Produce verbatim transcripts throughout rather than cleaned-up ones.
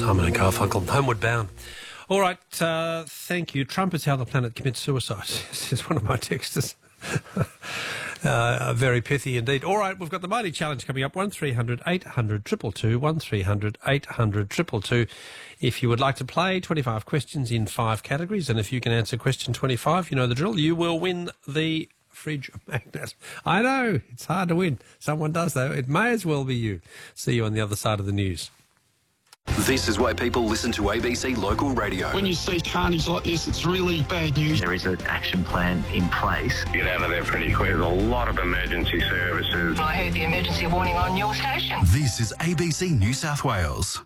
Simon and Garfunkel, Homeward Bound. All right, uh, thank you. Trump is how the planet commits suicide, says one of my texters. uh, very pithy indeed. All right, we've got the Mighty Challenge coming up, one three hundred eight hundred two two two, one three hundred eight hundred two two two. If you would like to play, twenty-five questions in five categories, and if you can answer question twenty-five, you know the drill, you will win the fridge magnet. I know, it's hard to win. Someone does, though. It may as well be you. See you on the other side of the news. This is why people listen to A B C Local Radio. When you see carnage like this, it's really bad news. There is an action plan in place. Get out of there pretty quick. There's a lot of emergency services. I heard the emergency warning on your station. This is A B C New South Wales.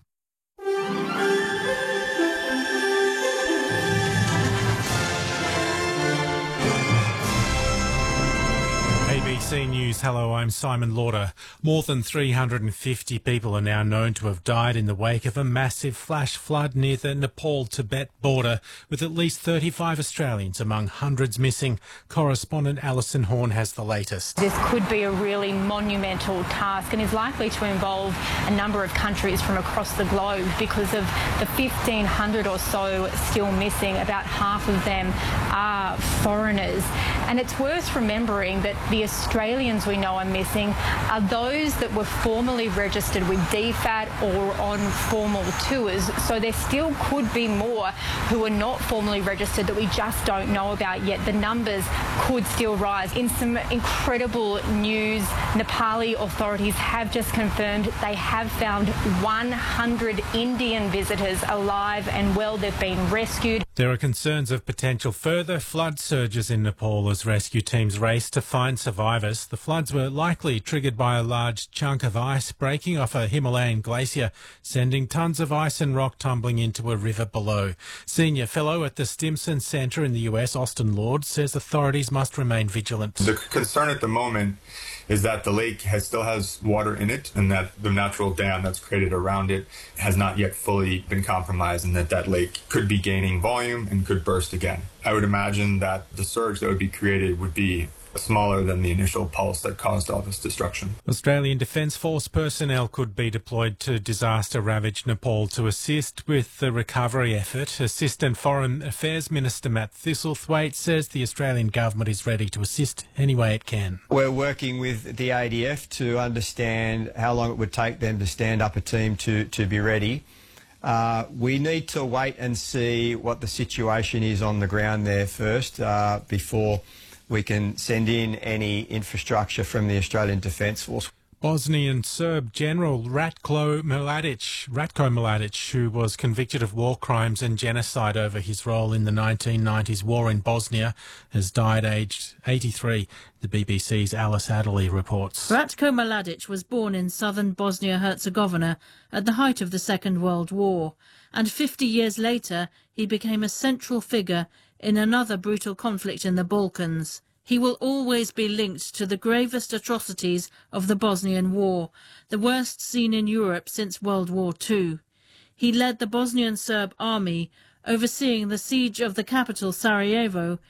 A B C News, hello, I'm Simon Lauder. More than three hundred fifty people are now known to have died in the wake of a massive flash flood near the Nepal-Tibet border, with at least thirty-five Australians among hundreds missing. Correspondent Alison Horn has the latest. This could be a really monumental task and is likely to involve a number of countries from across the globe because of the fifteen hundred or so still missing. About half of them are foreigners. And it's worth remembering that the Australians we know are missing are those that were formally registered with D FAT or on formal tours. So there still could be more who are not formally registered that we just don't know about yet. The numbers could still rise. In some incredible news, Nepali authorities have just confirmed they have found one hundred Indian visitors alive and well. They've been rescued. There are concerns of potential further flood surges in Nepal as rescue teams race to find survivors. The floods were likely triggered by a large chunk of ice breaking off a Himalayan glacier, sending tons of ice and rock tumbling into a river below. Senior fellow at the Stimson Centre in the U S, Austin Lord, says authorities must remain vigilant. The concern at the moment is that the lake has, still has water in it, and that the natural dam that's created around it has not yet fully been compromised, and that that lake could be gaining volume and could burst again. I would imagine that the surge that would be created would be smaller than the initial pulse that caused all this destruction. Australian Defence Force personnel could be deployed to disaster-ravaged Nepal to assist with the recovery effort. Assistant Foreign Affairs Minister Matt Thistlethwaite says the Australian government is ready to assist any way it can. We're working with the A D F to understand how long it would take them to stand up a team to, to be ready. Uh, we need to wait and see what the situation is on the ground there first uh, before we can send in any infrastructure from the Australian Defence Force. Bosnian Serb General Ratko Mladic, Ratko Mladic, who was convicted of war crimes and genocide over his role in the nineteen nineties war in Bosnia, has died aged eighty-three. The B B C's Alice Adderley reports. Ratko Mladic was born in southern Bosnia-Herzegovina at the height of the Second World War, and fifty years later he became a central figure in another brutal conflict in the Balkans. He will always be linked to the gravest atrocities of the Bosnian War, the worst seen in Europe since World War Two. He led the Bosnian Serb army, overseeing the siege of the capital Sarajevo